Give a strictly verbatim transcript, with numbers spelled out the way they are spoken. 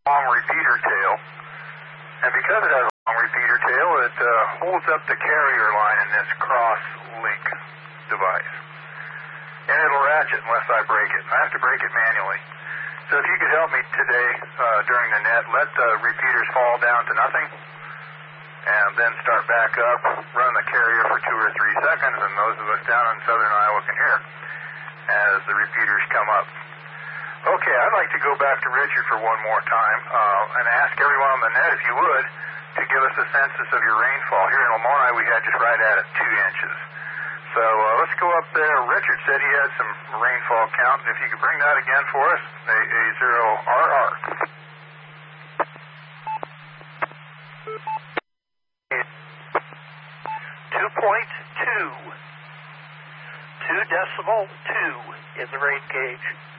long repeater tail, and because it has a long repeater tail, it uh, holds up the carrier line in this cross-link device. And it'll ratchet unless I break it. I have to break it manually. So if you could help me today uh, during the net, let the repeaters fall down to nothing, and then start back up, run the carrier for two or three seconds, and those of us down in southern Iowa can hear as the repeaters come up. Okay, I'd like to go back to Richard for one more time uh, and ask everyone on the net, if you would, to give us a census of your rainfall. Here in Lamoni, we had just right at it, two inches. So uh, let's go up there. Richard said he had some rainfall count. If you could bring that again for us, A zero R R. two point two. two decimal two in the rain gauge.